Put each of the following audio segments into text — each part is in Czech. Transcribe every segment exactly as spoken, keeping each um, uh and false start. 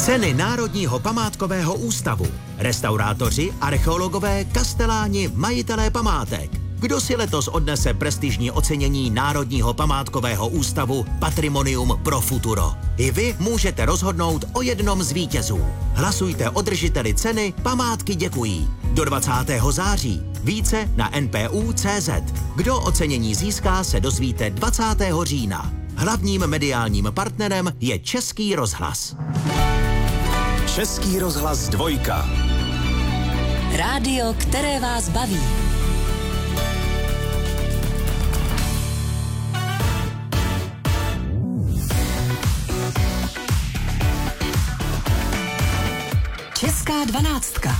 Ceny Národního památkového ústavu. Restaurátoři, archeologové, kasteláni, majitelé památek. Kdo si letos odnese prestižní ocenění Národního památkového ústavu Patrimonium pro futuro? I vy můžete rozhodnout o jednom z vítězů. Hlasujte o držiteli ceny Památky děkují. Do dvacátého září. Více na en pe u tečka cé zet. Kdo ocenění získá, se dozvíte dvacátého října. Hlavním mediálním partnerem je Český rozhlas. Český rozhlas dvojka. Rádio, které vás baví. Česká dvanáctka.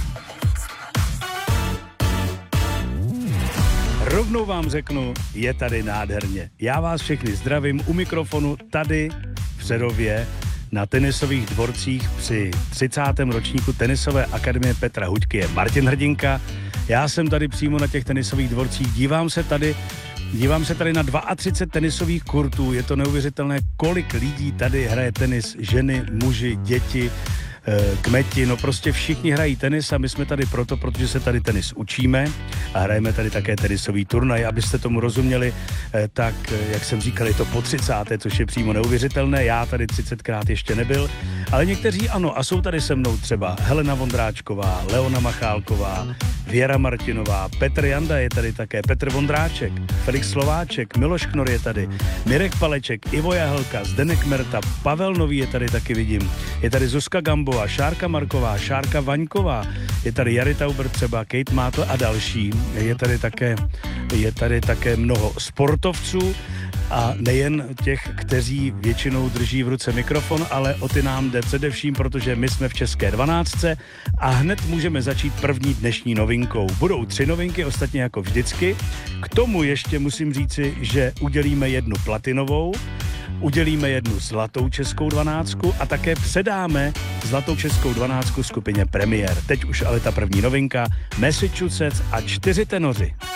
Rovnou vám řeknu, je tady nádherně. Já vás všechny zdravím u mikrofonu tady v Přerově na tenisových dvorcích při třicátém ročníku tenisové akademie Petra Huďky je Martin Hrdinka. Já jsem tady přímo na těch tenisových dvorcích, dívám se tady, dívám se tady na třicet dva tenisových kurtů, je to neuvěřitelné, kolik lidí tady hraje tenis, ženy, muži, děti, kmeti, no prostě všichni hrají tenis a my jsme tady proto, protože se tady tenis učíme a hrajeme tady také tenisový turnaj, abyste tomu rozuměli, tak jak jsem říkal, je to po třicáté, což je přímo neuvěřitelné, já tady třicetkrát ještě nebyl, ale někteří ano a jsou tady se mnou třeba Helena Vondráčková, Leona Machálková, Věra Martinová, Petr Janda je tady také, Petr Vondráček, Felix Slováček, Miloš Knor je tady, Mirek Paleček, Ivo Jahelka, Zdenek Merta, Pavel Nový je tady taky vidím, je tady Zuzka Gambová, Šárka Marková, Šárka Vaňková, je tady Jary Tauber třeba, Kate Mátl a další. Je tady také, je tady také mnoho sportovců a nejen těch, kteří většinou drží v ruce mikrofon, ale o ty nám jde především, protože my jsme v České dvanáctce a hned můžeme začít první dnešní novinkou. Budou tři novinky, ostatně jako vždycky. K tomu ještě musím říci, že udělíme jednu platinovou, udělíme jednu zlatou českou dvanáctku a také předáme zlatou českou dvanáctku skupině Premiér. Teď už ale ta první novinka, Massachusetts a čtyři tenoři.